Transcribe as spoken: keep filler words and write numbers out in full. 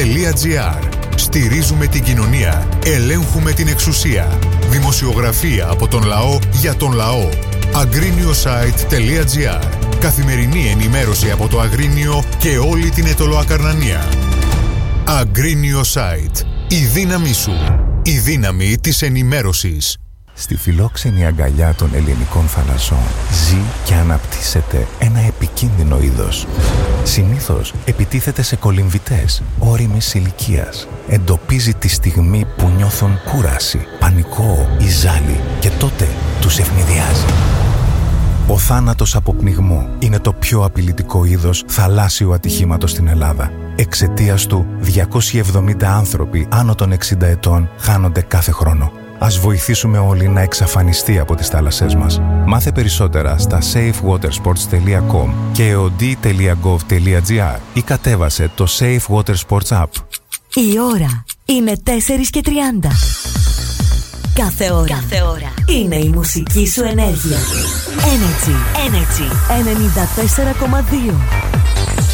τελεία τζι άρ. Στηρίζουμε την κοινωνία. Ελέγχουμε την εξουσία. Δημοσιογραφία από τον λαό για τον λαό. Αγρίνιοσάιτ τελεία τζι άρ. Καθημερινή ενημέρωση από το Αγρίνιο και όλη την Αιτωλοακαρνανία. Αγρίνιοσάιτ. Η δύναμή σου. Η δύναμη της ενημέρωσης. Στη φιλόξενη αγκαλιά των ελληνικών θαλασσών ζει και αναπτύσσεται ένα επικίνδυνο είδος. Συνήθως επιτίθεται σε κολυμβητές ώριμης ηλικίας. Εντοπίζει τη στιγμή που νιώθουν κούραση, πανικό ή ζάλι και τότε τους ευνηδιάζει. Ο θάνατος από πνιγμό είναι το πιο απειλητικό είδος θαλάσσιου ατυχήματος στην Ελλάδα. Εξαιτίας του, διακόσιοι εβδομήντα άνθρωποι άνω των εξήντα ετών χάνονται κάθε χρόνο. Ας βοηθήσουμε όλοι να εξαφανιστεί από τις θάλασσές μας. Μάθε περισσότερα στα safe water sports τελεία com και ο ντι τελεία γκοβ τελεία τζι άρ ή κατέβασε το Safe Water Sports App. Η ώρα είναι τέσσερις και τριάντα. Κάθε ώρα, Κάθε ώρα είναι η μουσική σου ενέργεια. Energy, Energy ενενήντα τέσσερα κόμμα δύο.